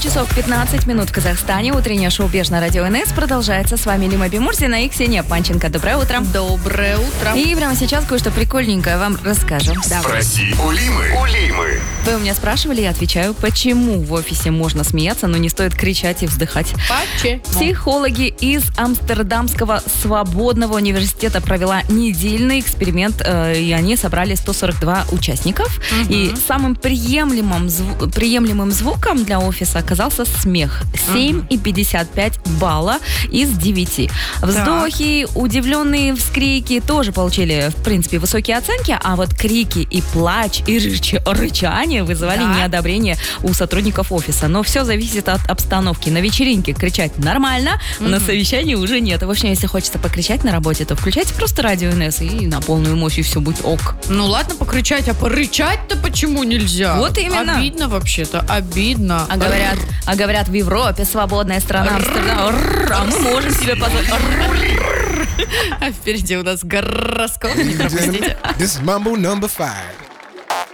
часов 15 минут в Казахстане. Утреннее шоу «Беж» на радио НС продолжается. С вами Лима Бимурзина и Ксения Панченко. Доброе утро. Доброе утро. И прямо сейчас кое-что прикольненькое вам расскажем. Спроси у Лимы. Вы у меня спрашивали, я отвечаю, почему в офисе можно смеяться, но не стоит кричать и вздыхать. Почему? Психологи из Амстердамского свободного университета провела недельный эксперимент, и они собрали 142 участников. И самым приемлемым звуком для офиса оказался смех. 7,55 балла из 9. Вздохи, удивленные вскрики тоже получили, в принципе, высокие оценки, а вот крики и плач, и рычание вызывали неодобрение у сотрудников офиса. Но все зависит от обстановки. На вечеринке кричать нормально, на совещании уже нет. В общем, если хочется покричать на работе, то включайте просто радио НС и на полную мощь, и все будет ок. Ну ладно покричать, а порычать-то почему нельзя? Вот именно. Обидно вообще-то, обидно. А говорят, в Европе свободная страна Амстердам. А мы можем себе позволить. А впереди у нас гороскоп. Не пропустите. This is Mambo number 5.